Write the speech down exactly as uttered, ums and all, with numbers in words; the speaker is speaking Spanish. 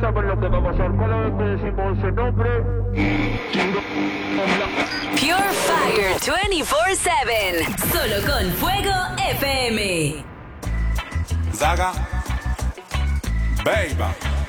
saben lo que va a pasar. Cada vez que decimos ese nombre, Pure Fire veinticuatro siete. Solo con Fuego F M. Zaga. Baby.